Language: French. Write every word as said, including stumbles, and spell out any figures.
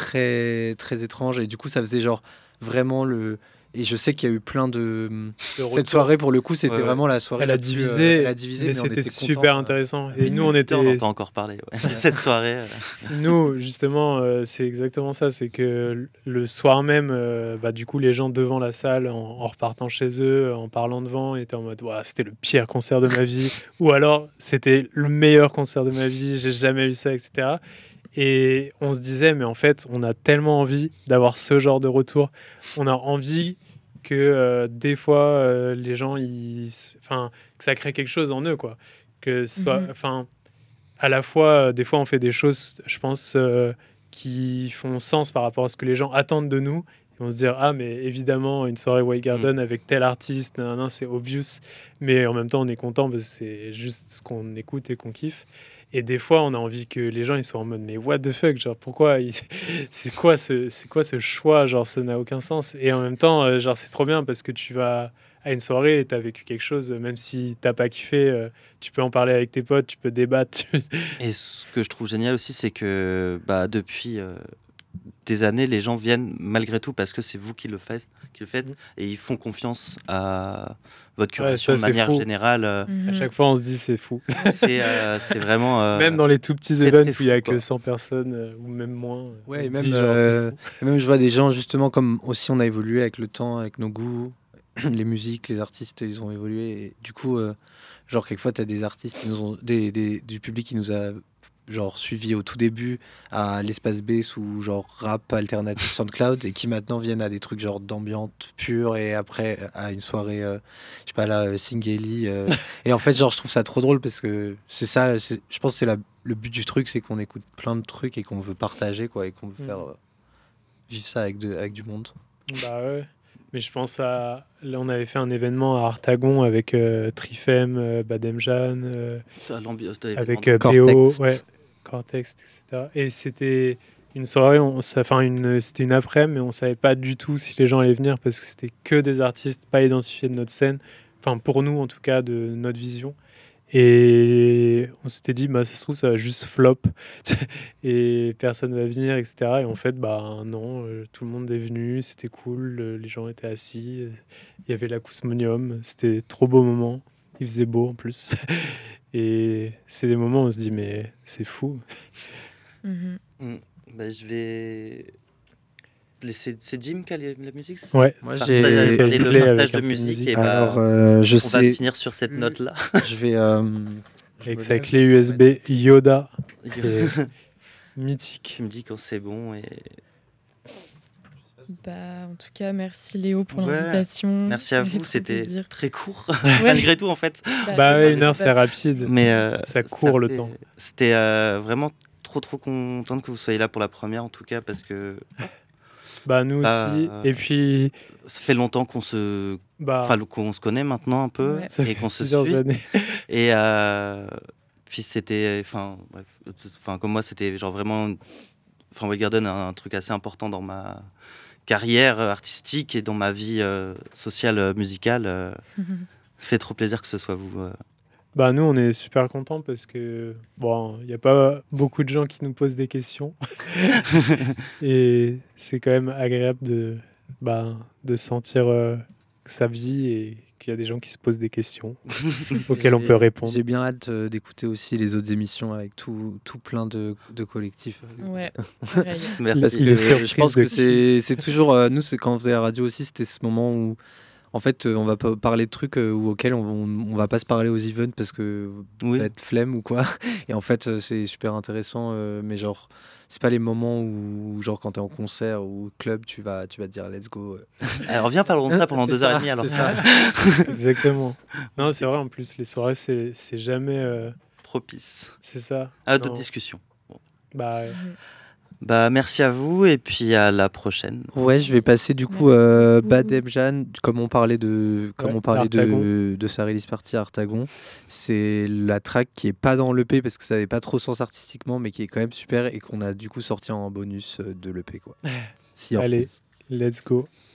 très, très étrange. Et du coup, ça faisait genre vraiment le. Et je sais qu'il y a eu plein de. Cette soirée, pour le coup, c'était ouais, ouais. vraiment la soirée. Elle a la divisé, plus, euh, elle a divisé mais, mais c'était on était super contents, intéressant. Euh... Et nous, on était. On entend encore parler ouais. de cette soirée. Nous, justement, euh, c'est exactement ça. C'est que le soir même, euh, bah, du coup, les gens devant la salle, en, en repartant chez eux, en parlant devant, étaient en mode ouais, c'était le pire concert de ma vie. Ou alors, c'était le meilleur concert de ma vie, j'ai jamais eu ça, et cetera. Et on se disait, mais en fait, on a tellement envie d'avoir ce genre de retour. On a envie que euh, des fois, euh, les gens, ils... enfin, que ça crée quelque chose en eux, quoi. Que ce soit, mm-hmm. enfin, à la fois, euh, des fois, on fait des choses, je pense, euh, qui font sens par rapport à ce que les gens attendent de nous. Ils vont se dire, ah, mais évidemment, une soirée White Garden mm. avec tel artiste, nan, nan, c'est obvious. Mais en même temps, on est content parce que c'est juste ce qu'on écoute et qu'on kiffe. Et des fois, on a envie que les gens ils soient en mode mais what the fuck, genre pourquoi ils... c'est quoi ce c'est quoi ce choix, genre ça n'a aucun sens. Et en même temps, genre c'est trop bien parce que tu vas à une soirée et t'as vécu quelque chose, même si t'as pas kiffé, tu peux en parler avec tes potes, tu peux débattre. Et ce que je trouve génial aussi, c'est que bah depuis euh, des années, les gens viennent malgré tout parce que c'est vous qui le faites, qui le faites, et ils font confiance à votre curation ouais, ça, de manière fou. générale. Euh... Mm-hmm. À chaque fois, on se dit c'est fou. C'est, euh, c'est vraiment. Euh... Même dans les tout petits events où il y a quoi. que cent personnes euh, ou même moins. Ouais, et même, dit, genre, euh, et même je vois des gens justement comme aussi on a évolué avec le temps, avec nos goûts, les musiques, les artistes, ils ont évolué. Et du coup, euh, genre quelquefois t'as des artistes qui nous ont, des, des, du public qui nous a genre suivi au tout début à l'espace B sous genre rap alternatif SoundCloud et qui maintenant viennent à des trucs genre d'ambiance pure et après à une soirée euh, je sais pas là euh, Singeli euh, et en fait genre je trouve ça trop drôle parce que c'est ça c'est, je pense que c'est la, le but du truc, c'est qu'on écoute plein de trucs et qu'on veut partager quoi et qu'on veut mmh. faire euh, vivre ça avec, de, avec du monde. Bah ouais. Mais je pense à... Là, on avait fait un événement à Artagon avec euh, Trifem, euh, Bademjan, euh, avec euh, P O, ouais, Cortex, et cetera. Et c'était une soirée, on, ça, enfin une, c'était une après-midi, mais on ne savait pas du tout si les gens allaient venir parce que c'était que des artistes pas identifiés de notre scène. Enfin, pour nous, en tout cas, de notre vision. Et on s'était dit, bah, ça se trouve, ça va juste flop et personne va venir, et cetera. Et en fait, bah, non, euh, tout le monde est venu, c'était cool, euh, les gens étaient assis, il y avait l'acousmonium, c'était trop beau moment, il faisait beau en plus. Et c'est des moments où on se dit, mais c'est fou. Mm-hmm. Mm. Bah, je vais... C'est, c'est Jim qui a la musique, c'est ça? Ouais, moi j'ai parlé de partage de musique, musique. Et alors bah, euh, je on sais... va finir sur cette note là. Je vais euh, avec sa clé U S B Yoda, mythique. Qui me dit quand c'est bon et. Bah, en tout cas, merci Léo pour ouais. l'invitation. Merci à vous, c'était plaisir. Très court ouais. malgré tout en fait. Bah, bah ouais, une heure c'est rapide, mais euh, ça court ça le fait... temps. C'était euh, vraiment trop trop contente que vous soyez là pour la première en tout cas parce que. Bah nous bah, aussi. Et puis ça fait longtemps qu'on se, bah, enfin qu'on se connaît maintenant un peu ouais. et qu'on se suit. Années. Et euh, puis c'était, enfin bref, enfin comme moi c'était genre vraiment, enfin White Garden un, un truc assez important dans ma carrière artistique et dans ma vie euh, sociale euh, musicale. Euh, mm-hmm. Ça fait trop plaisir que ce soit vous. Euh, Bah nous on est super contents parce que bon il n'y a pas beaucoup de gens qui nous posent des questions et c'est quand même agréable de bah de sentir euh, sa vie et qu'il y a des gens qui se posent des questions auxquelles on peut répondre. J'ai bien hâte euh, d'écouter aussi les autres émissions avec tout, tout plein de, de collectifs. Ouais. Parce que je pense que c'est, c'est toujours euh, nous c'est quand on faisait la radio aussi, c'était ce moment où en fait, on va pas parler de trucs euh, auxquels on, on, on va pas se parler aux events parce que oui. peut-être flemme ou quoi. Et en fait, c'est super intéressant, euh, mais genre, c'est pas les moments où, genre, quand t'es en concert ou club, tu vas, tu vas te dire let's go. Alors viens parlons de ça pendant deux ça, heures et demie. Alors c'est ça. Exactement. Non, c'est vrai. En plus, les soirées, c'est, c'est jamais euh... propice. C'est ça. À d'autres discussions. Bon. Bah. Ouais. Bah, merci à vous et puis à la prochaine. Ouais, je vais passer du coup euh, Bademjan, comme on parlait de, comme ouais, on parlait de, de sa release party à Artagon. C'est la track qui est pas dans l'E P parce que ça n'avait pas trop sens artistiquement, mais qui est quand même super et qu'on a du coup sorti en bonus de l'E P quoi. Si Allez, let's go.